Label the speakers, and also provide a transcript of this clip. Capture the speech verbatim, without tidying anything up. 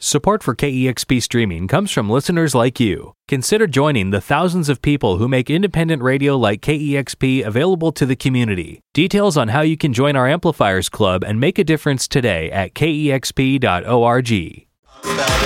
Speaker 1: Support for K E X P Streaming comes from listeners like you. Consider joining the thousands of people who make independent radio like K E X P available to the community. Details on how you can join our Amplifiers Club and make a difference today at K E X P dot org.